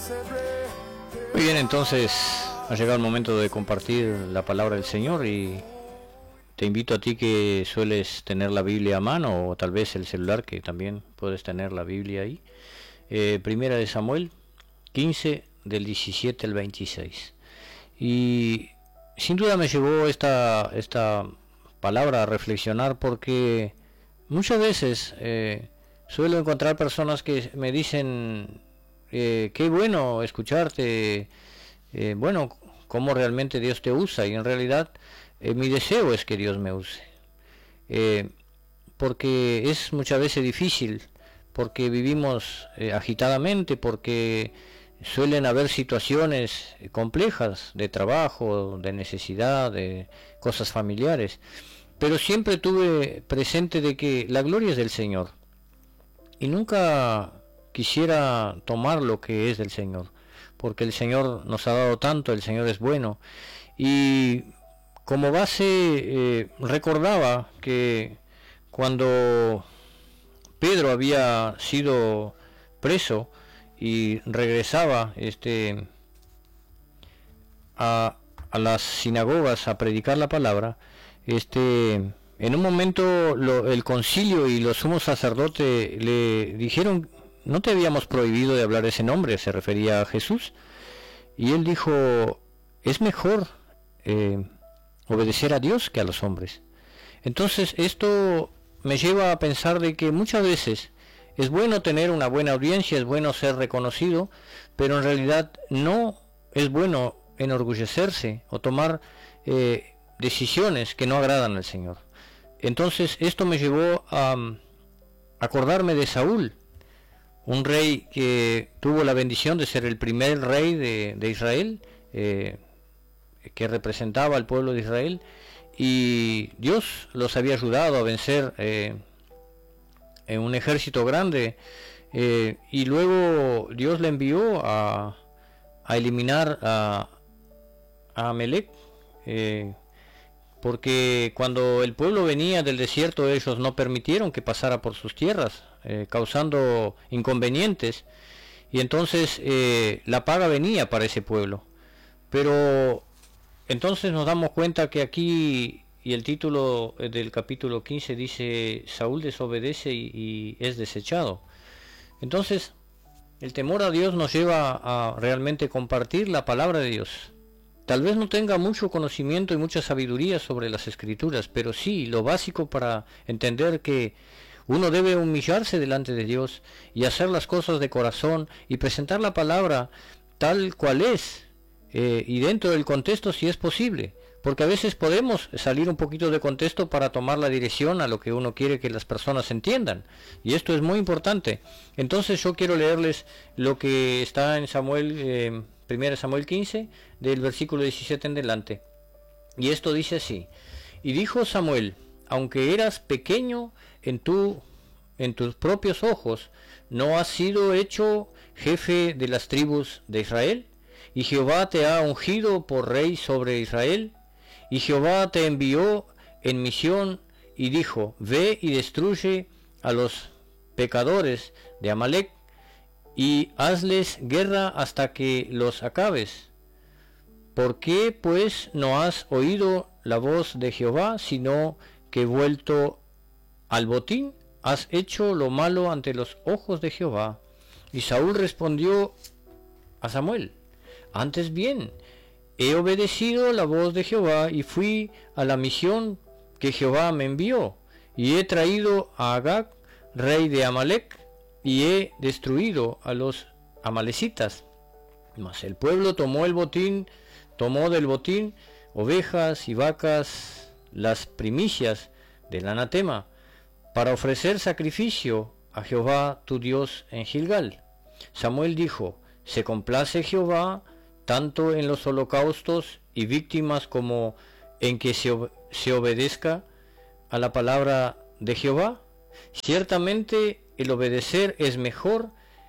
Muy bien, entonces ha llegado el momento de compartir la palabra del Señor y te invito a ti que sueles tener la Biblia a mano o tal vez el celular, que también puedes tener la Biblia ahí. Primera de Samuel 15 del 17 al 26. Y sin duda me llevó esta palabra a reflexionar, porque muchas veces suelo encontrar personas que me dicen qué bueno escucharte, bueno, cómo realmente Dios te usa, y en realidad mi deseo es que Dios me use, porque es muchas veces difícil, porque vivimos agitadamente, porque suelen haber situaciones complejas de trabajo, de necesidad, de cosas familiares, pero siempre tuve presente de que la gloria es del Señor y nunca quisiera tomar lo que es del Señor, porque el Señor nos ha dado tanto, el Señor es bueno. Y como base recordaba que cuando Pedro había sido preso y regresaba a las sinagogas a predicar la palabra, en un momento el concilio y los sumos sacerdotes le dijeron: no te habíamos prohibido de hablar ese nombre, se refería a Jesús. Y él dijo: es mejor obedecer a Dios que a los hombres. Entonces esto me lleva a pensar de que muchas veces es bueno tener una buena audiencia, es bueno ser reconocido, pero en realidad no es bueno enorgullecerse o tomar decisiones que no agradan al Señor. Entonces esto me llevó a acordarme de Saúl, un rey que tuvo la bendición de ser el primer rey de Israel, que representaba al pueblo de Israel, y Dios los había ayudado a vencer en un ejército grande, y luego Dios le envió a eliminar a Amalek, porque cuando el pueblo venía del desierto ellos no permitieron que pasara por sus tierras, causando inconvenientes, y entonces la paga venía para ese pueblo. Pero entonces nos damos cuenta que aquí, y el título del capítulo 15 dice: Saúl desobedece y es desechado. Entonces el temor a Dios nos lleva a realmente compartir la palabra de Dios. Tal vez no tenga mucho conocimiento y mucha sabiduría sobre las escrituras, pero sí lo básico para entender que uno debe humillarse delante de Dios y hacer las cosas de corazón y presentar la palabra tal cual es, y dentro del contexto si es posible, porque a veces podemos salir un poquito de contexto para tomar la dirección a lo que uno quiere que las personas entiendan, y esto es muy importante. Entonces yo quiero leerles lo que está en Samuel, 1 Samuel 15, del versículo 17 en adelante, y esto dice así: y dijo Samuel: aunque eras pequeño en tus propios ojos, ¿no has sido hecho jefe de las tribus de Israel? Y Jehová te ha ungido por rey sobre Israel. Y Jehová te envió en misión y dijo: ve y destruye a los pecadores de Amalek y hazles guerra hasta que los acabes. ¿Por qué pues no has oído la voz de Jehová, sino que vuelto al botín has hecho lo malo ante los ojos de Jehová? Y Saúl respondió a Samuel: antes bien, he obedecido la voz de Jehová y fui a la misión que Jehová me envió, y he traído a Agag, rey de Amalek, y he destruido a los amalecitas. Mas el pueblo tomó del botín ovejas y vacas, las primicias del anatema, para ofrecer sacrificio a Jehová tu Dios en Gilgal. Samuel dijo: ¿se complace Jehová tanto en los holocaustos y víctimas como en que se obedezca a la palabra de Jehová? Ciertamente el obedecer es mejor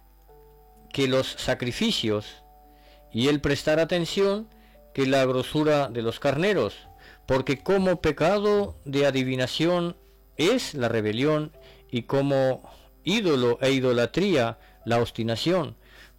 que los sacrificios, y el prestar atención que la grosura de los carneros, porque como pecado de adivinación es la rebelión, y como ídolo e idolatría la obstinación.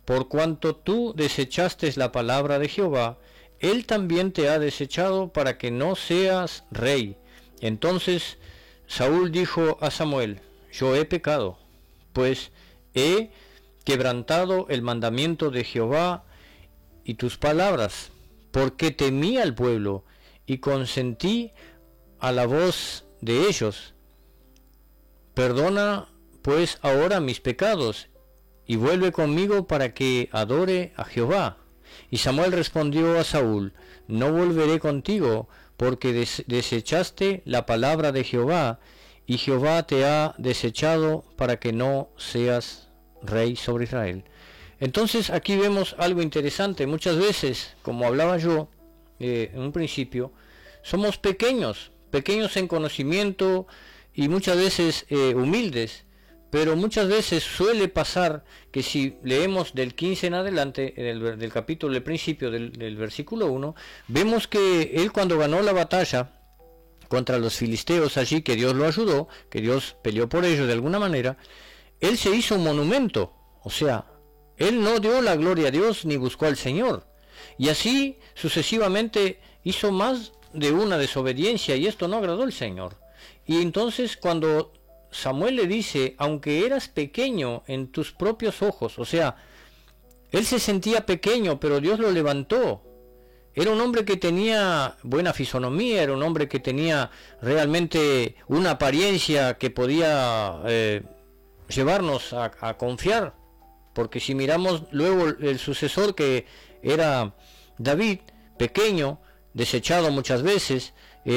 por cuanto tú desechaste la palabra de Jehová, él también te ha desechado para que no seas rey. Entonces Saúl dijo a Samuel: yo he pecado, pues he quebrantado el mandamiento de Jehová y tus palabras, porque temí al pueblo y consentí a la voz de ellos. Perdona pues ahora mis pecados y vuelve conmigo para que adore a Jehová. Y Samuel respondió a Saúl: no volveré contigo, porque desechaste la palabra de Jehová, y Jehová te ha desechado para que no seas rey sobre Israel. Entonces aquí vemos algo interesante. Muchas veces, como hablaba yo en un principio, somos pequeños en conocimiento y muchas veces humildes, pero muchas veces suele pasar que si leemos del 15 en adelante, del capítulo, del principio del versículo 1, vemos que él, cuando ganó la batalla contra los filisteos allí, que Dios lo ayudó, que Dios peleó por ellos de alguna manera, él se hizo un monumento. O sea, él no dio la gloria a Dios ni buscó al Señor, y así sucesivamente hizo más de una desobediencia, y esto no agradó al Señor. Y entonces cuando Samuel le dice: aunque eras pequeño en tus propios ojos, o sea, él se sentía pequeño, pero Dios lo levantó. Era un hombre que tenía buena fisonomía, era un hombre que tenía realmente una apariencia que podía llevarnos a confiar, porque si miramos luego el sucesor, que era David, pequeño, desechado muchas veces,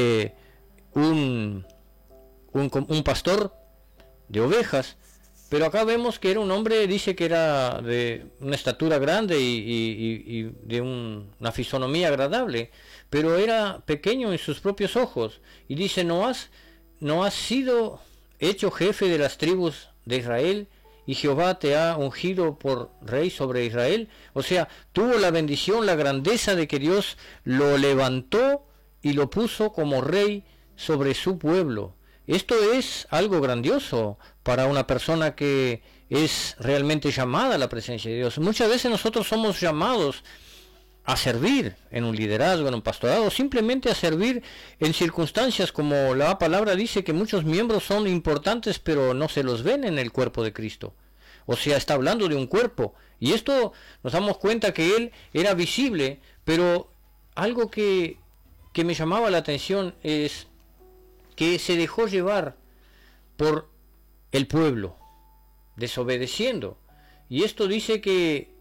un pastor de ovejas, pero acá vemos que era un hombre, dice que era de una estatura grande y de una fisonomía agradable, pero era pequeño en sus propios ojos, y dice: no has sido hecho jefe de las tribus de Israel, y Jehová te ha ungido por rey sobre Israel. O sea, tuvo la bendición, la grandeza de que Dios lo levantó y lo puso como rey sobre su pueblo. Esto es algo grandioso para una persona que es realmente llamada a la presencia de Dios. Muchas veces nosotros somos llamados a servir en un liderazgo, en un pastorado, simplemente a servir en circunstancias como la palabra dice, que muchos miembros son importantes pero no se los ven en el cuerpo de Cristo. O sea, está hablando de un cuerpo, y esto nos damos cuenta que él era visible, pero algo que me llamaba la atención es que se dejó llevar por el pueblo, desobedeciendo. Y esto dice que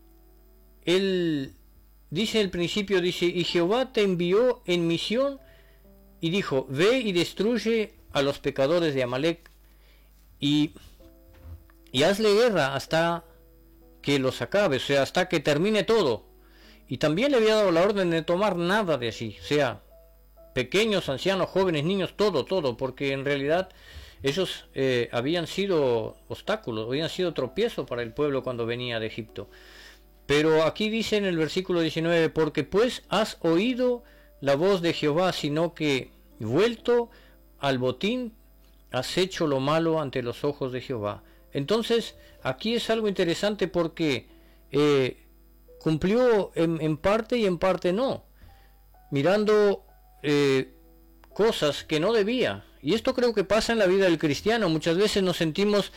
él dice el principio, dice: y Jehová te envió en misión y dijo: ve y destruye a los pecadores de Amalec y hazle guerra hasta que los acabe, o sea, hasta que termine todo. Y también le había dado la orden de tomar nada de allí, o sea, pequeños, ancianos, jóvenes, niños, todo, porque en realidad ellos habían sido obstáculos, habían sido tropiezo para el pueblo cuando venía de Egipto. Pero aquí dice en el versículo 19: porque pues has oído la voz de Jehová, sino que vuelto al botín has hecho lo malo ante los ojos de Jehová. Entonces aquí es algo interesante, porque cumplió en parte y en parte no, mirando cosas que no debía. Y esto creo que pasa en la vida del cristiano. Muchas veces nos sentimos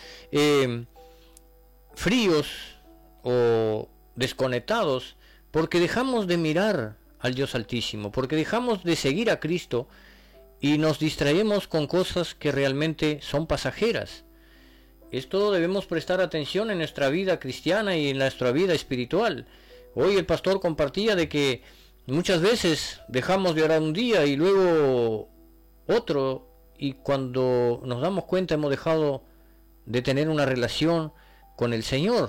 fríos o desconectados porque dejamos de mirar al Dios Altísimo, porque dejamos de seguir a Cristo y nos distraemos con cosas que realmente son pasajeras. Esto debemos prestar atención en nuestra vida cristiana y en nuestra vida espiritual. Hoy el pastor compartía de que muchas veces dejamos de orar un día y luego otro, y cuando nos damos cuenta hemos dejado de tener una relación con el Señor.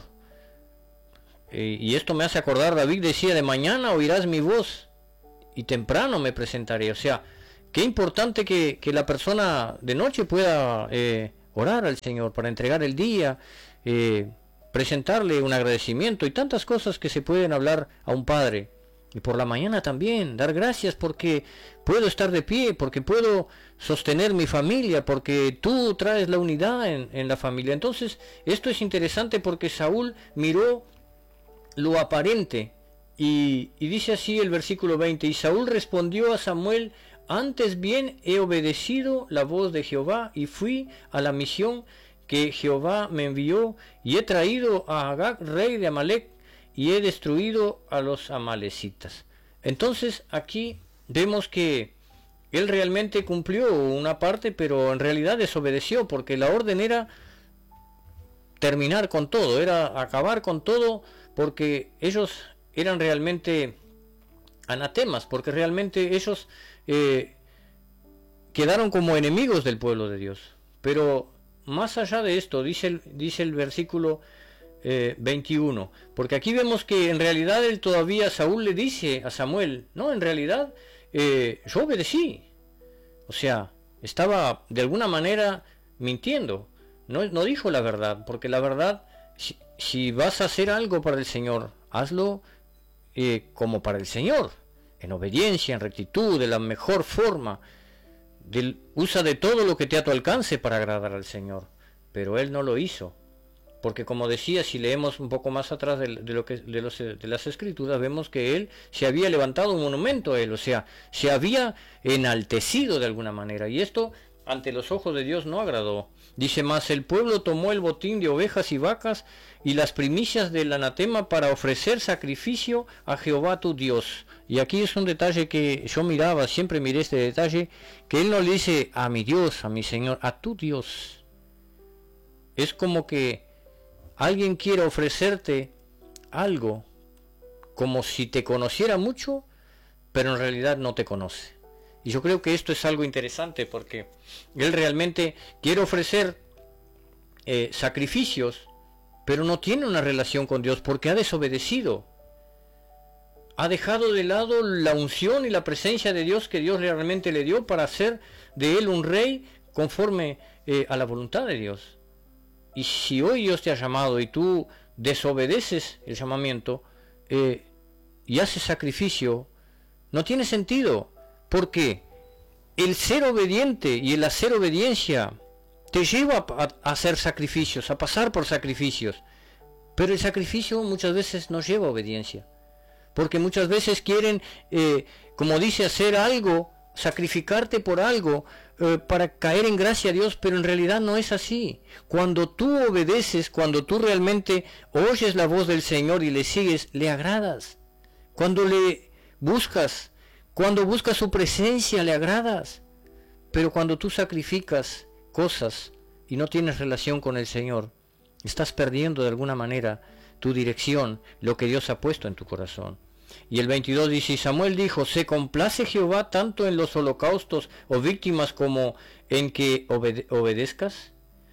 Y esto me hace acordar, David decía: de mañana oirás mi voz y temprano me presentaré. O sea, qué importante que la persona de noche pueda orar al Señor para entregar el día, presentarle un agradecimiento y tantas cosas que se pueden hablar a un padre. Y por la mañana también dar gracias porque puedo estar de pie, porque puedo sostener mi familia, porque tú traes la unidad en la familia. Entonces esto es interesante porque Saúl miró lo aparente. Y dice así el versículo 20, y Saúl respondió a Samuel: antes bien he obedecido la voz de Jehová y fui a la misión que Jehová me envió, y he traído a Agag, rey de Amalec, y he destruido a los amalecitas. Entonces aquí vemos que él realmente cumplió una parte, pero en realidad desobedeció, porque la orden era terminar con todo, era acabar con todo, porque ellos eran realmente anatemas, porque realmente ellos quedaron como enemigos del pueblo de Dios. Pero más allá de esto, dice el versículo 21, porque aquí vemos que en realidad él todavía, Saúl le dice a Samuel: no, en realidad yo obedecí. O sea, estaba de alguna manera mintiendo, no dijo la verdad, porque la verdad, si vas a hacer algo para el Señor, hazlo como para el Señor, en obediencia, en rectitud, de la mejor forma. Usa de todo lo que te a tu alcance para agradar al Señor. Pero él no lo hizo, porque como decía, si leemos un poco más atrás de las escrituras, vemos que él se había levantado un monumento a él, o sea, se había enaltecido de alguna manera, y esto ante los ojos de Dios no agradó. Dice más: el pueblo tomó el botín de ovejas y vacas y las primicias del anatema para ofrecer sacrificio a Jehová tu Dios. Y aquí es un detalle que yo miraba, siempre miré este detalle, que él no le dice a mi Dios, a mi Señor, a tu Dios. Es como que alguien quiere ofrecerte algo como si te conociera mucho, pero en realidad no te conoce. Y yo creo que esto es algo interesante, porque él realmente quiere ofrecer sacrificios, pero no tiene una relación con Dios, porque ha desobedecido. Ha dejado de lado la unción y la presencia de Dios que Dios realmente le dio para hacer de él un rey conforme a la voluntad de Dios. Y si hoy Dios te ha llamado y tú desobedeces el llamamiento y haces sacrificio, no tiene sentido, porque el ser obediente y el hacer obediencia te lleva a hacer sacrificios, a pasar por sacrificios. Pero el sacrificio muchas veces no lleva obediencia, porque muchas veces quieren, como dice, hacer algo, sacrificarte por algo para caer en gracia a Dios, pero en realidad no es así. Cuando tú obedeces, cuando tú realmente oyes la voz del Señor y le sigues, le agradas. Cuando le buscas, cuando buscas su presencia, le agradas. Pero cuando tú sacrificas cosas y no tienes relación con el Señor, estás perdiendo de alguna manera tu dirección, lo que Dios ha puesto en tu corazón. Y el 22 dice: y Samuel dijo: ¿se complace Jehová tanto en los holocaustos o víctimas como en que obedezcas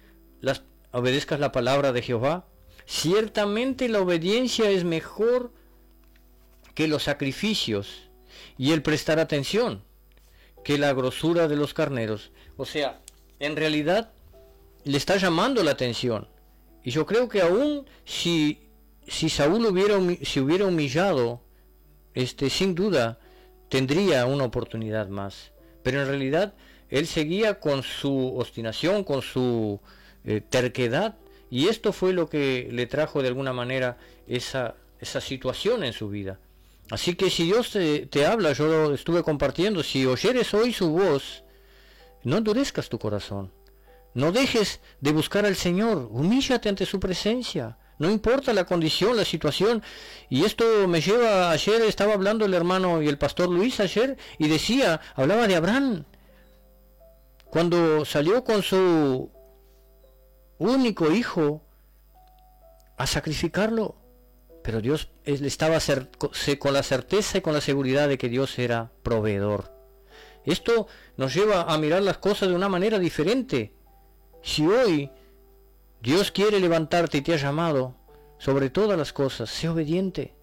la palabra de Jehová? Ciertamente la obediencia es mejor que los sacrificios, y el prestar atención que la grosura de los carneros. O sea, en realidad le está llamando la atención. Y yo creo que aún si Saúl se hubiera humillado, sin duda tendría una oportunidad más. Pero en realidad él seguía con su obstinación, con su terquedad, y esto fue lo que le trajo de alguna manera esa situación en su vida. Así que si Dios te habla, yo lo estuve compartiendo, si oyeres hoy su voz, no endurezcas tu corazón. No dejes de buscar al Señor, humíllate ante su presencia. No importa la condición, la situación. Y esto me lleva, ayer estaba hablando el hermano y el pastor Luis ayer, y hablaba de Abraham. Cuando salió con su único hijo a sacrificarlo, pero Dios estaba con la certeza y con la seguridad de que Dios era proveedor. Esto nos lleva a mirar las cosas de una manera diferente. Si hoy Dios quiere levantarte y te ha llamado, sobre todas las cosas, sé obediente.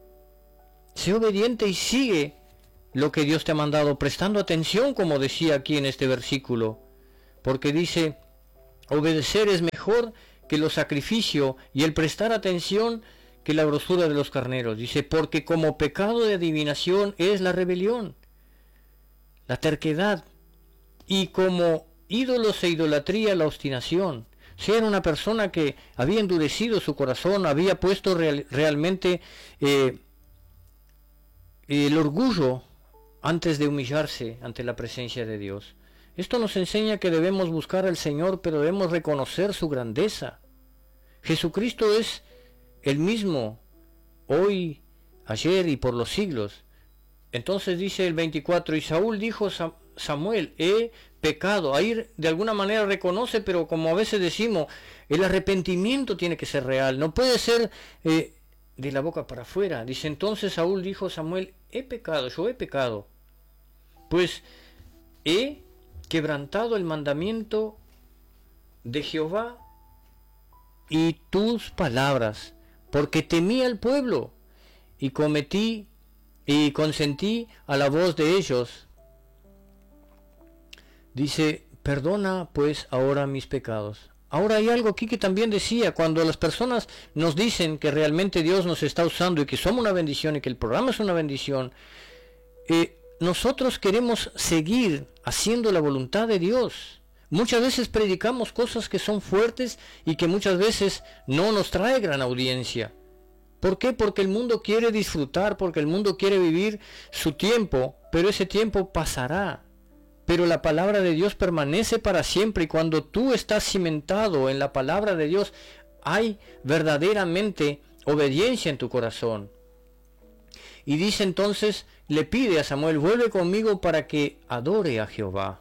Sé obediente y sigue lo que Dios te ha mandado, prestando atención, como decía aquí en este versículo, porque dice: obedecer es mejor que los sacrificios, y el prestar atención que la grosura de los carneros. Dice: porque como pecado de adivinación es la rebelión, la terquedad, y como ídolos e idolatría la obstinación. Sí, era una persona que había endurecido su corazón, había puesto realmente el orgullo antes de humillarse ante la presencia de Dios. Esto nos enseña que debemos buscar al Señor, pero debemos reconocer su grandeza. Jesucristo es el mismo hoy, ayer y por los siglos. Entonces dice el 24, y Saúl dijo a Samuel, he pecado. Ahí de alguna manera reconoce, pero como a veces decimos, el arrepentimiento tiene que ser real, no puede ser de la boca para afuera. Dice, entonces Saúl dijo a Samuel, he pecado, yo he pecado, pues he quebrantado el mandamiento de Jehová y tus palabras, porque temí al pueblo y cometí y consentí a la voz de ellos. Dice, perdona pues ahora mis pecados. Ahora hay algo aquí que también decía, cuando las personas nos dicen que realmente Dios nos está usando y que somos una bendición y que el programa es una bendición, nosotros queremos seguir haciendo la voluntad de Dios. Muchas veces predicamos cosas que son fuertes y que muchas veces no nos trae gran audiencia. ¿Por qué? Porque el mundo quiere disfrutar, porque el mundo quiere vivir su tiempo, pero ese tiempo pasará. Pero la palabra de Dios permanece para siempre, y cuando tú estás cimentado en la palabra de Dios, hay verdaderamente obediencia en tu corazón. Y dice entonces, le pide a Samuel, vuelve conmigo para que adore a Jehová.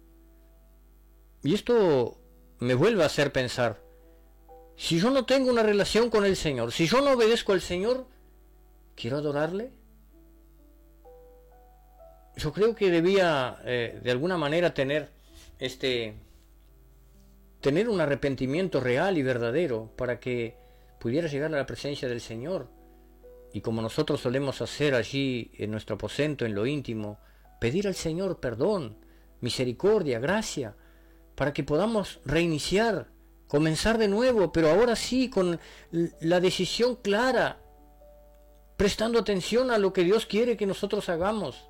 Y esto me vuelve a hacer pensar, si yo no tengo una relación con el Señor, si yo no obedezco al Señor, ¿quiero adorarle? Yo creo que debía de alguna manera tener un arrepentimiento real y verdadero para que pudiera llegar a la presencia del Señor. Y como nosotros solemos hacer allí en nuestro aposento, en lo íntimo, pedir al Señor perdón, misericordia, gracia, para que podamos reiniciar, comenzar de nuevo, pero ahora sí con la decisión clara, prestando atención a lo que Dios quiere que nosotros hagamos.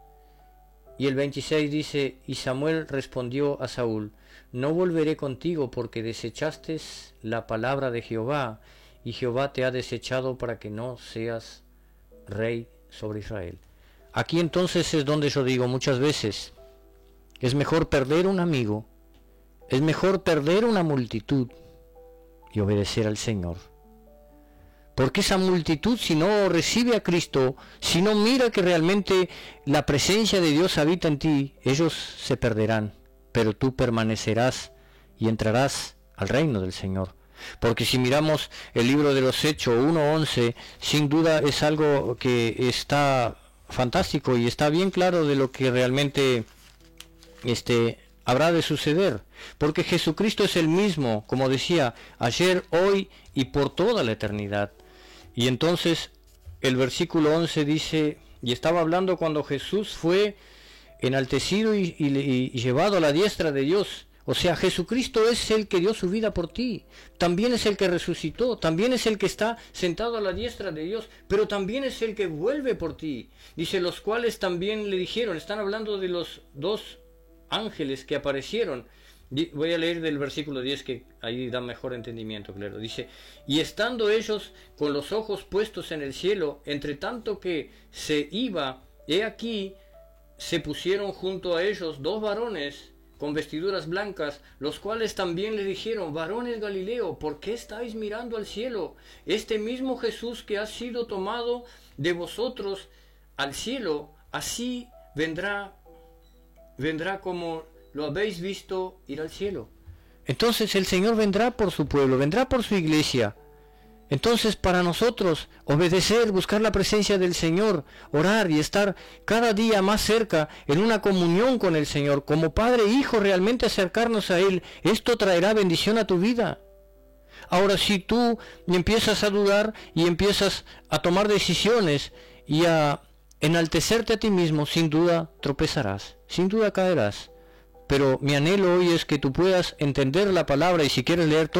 Y el 26 dice, y Samuel respondió a Saúl, no volveré contigo porque desechaste la palabra de Jehová, y Jehová te ha desechado para que no seas rey sobre Israel. Aquí entonces es donde yo digo muchas veces, es mejor perder un amigo, es mejor perder una multitud y obedecer al Señor. Porque esa multitud, si no recibe a Cristo, si no mira que realmente la presencia de Dios habita en ti, ellos se perderán, pero tú permanecerás y entrarás al reino del Señor. Porque si miramos el libro de los Hechos 1:11, sin duda es algo que está fantástico y está bien claro de lo que realmente habrá de suceder. Porque Jesucristo es el mismo, como decía, ayer, hoy y por toda la eternidad. Y entonces el versículo 11 dice, y estaba hablando cuando Jesús fue enaltecido y llevado a la diestra de Dios. O sea, Jesucristo es el que dio su vida por ti, también es el que resucitó, también es el que está sentado a la diestra de Dios, pero también es el que vuelve por ti. Dice, los cuales también le dijeron, están hablando de los dos ángeles que aparecieron. Voy a leer del versículo 10 que ahí da mejor entendimiento, claro. Dice, y estando ellos con los ojos puestos en el cielo, entre tanto que se iba, he aquí, se pusieron junto a ellos dos varones con vestiduras blancas, los cuales también le dijeron, varones Galileo, ¿por qué estáis mirando al cielo? Este mismo Jesús que ha sido tomado de vosotros al cielo, así vendrá como lo habéis visto ir al cielo. Entonces el Señor vendrá por su pueblo, vendrá por su iglesia. Entonces para nosotros obedecer, buscar la presencia del Señor, orar y estar cada día más cerca en una comunión con el Señor, como Padre e Hijo, realmente acercarnos a Él, esto traerá bendición a tu vida. Ahora si tú empiezas a dudar y empiezas a tomar decisiones y a enaltecerte a ti mismo, sin duda tropezarás, sin duda caerás. Pero mi anhelo hoy es que tú puedas entender la palabra, y si quieres leer todo